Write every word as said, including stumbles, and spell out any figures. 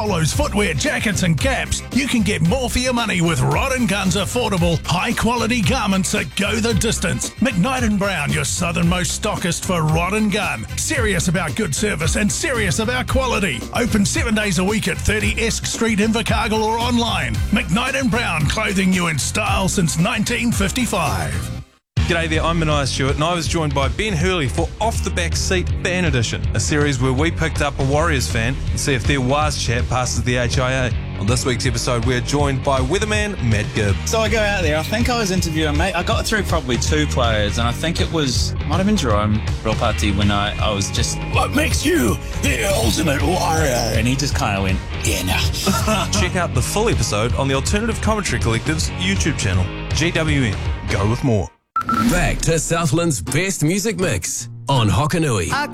Polos, footwear, jackets and caps. You can get more for your money with Rod and Gun's affordable, high-quality garments that go the distance. McKnight and Brown, your southernmost stockist for Rod and Gun. Serious about good service and serious about quality. Open seven days a week at thirty Esk Street, Invercargill, or online. McKnight and Brown, clothing you in style since nineteen fifty-five. G'day there, I'm Mania Stewart and I was joined by Ben Hurley for Off the Back Seat Fan Edition, a series where we picked up a Warriors fan and see if their Waz chat passes the H I A. On this week's episode, we're joined by weatherman Matt Gibb. So I go out there, I think I was interviewing, mate, I got through probably two players, and I think it was, might have been Jerome Ropati, when I, I was just, what makes you the ultimate warrior? And he just kind of went, yeah, no. Check out the full episode on the Alternative Commentary Collective's YouTube channel. G W N, go with more. Back to Southland's best music mix on Hokanui.